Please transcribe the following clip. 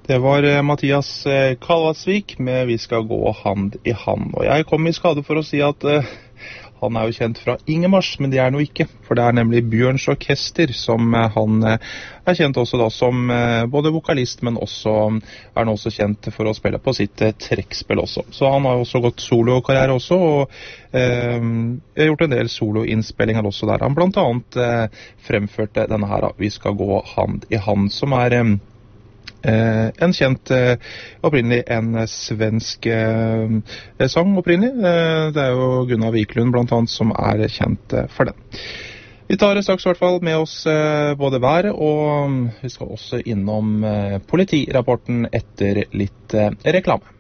Det var Mathias Kalvasvik med Vi skal gå hand i hand. Og jeg kom i skade for å si at han jo kjent fra Ingemars, men det noe ikke. For det nemlig Bjørns Orkester som han kjent også da som både vokalist, men også han også kjent for å spille på sitt trekkspill også. Så han har også gått solokarriere også, og gjort en del soloinnspillinger også der. Han blant annet fremførte denne her, Vi skal gå hand i hand, som en kjent opprinnelig en svensk sang opprinnelig. Det jo Gunnar Wiklund blant annet som kjent for den. Vi tar straks I hvert fall med oss både været, og vi skal også innom politirapporten etter litt reklame.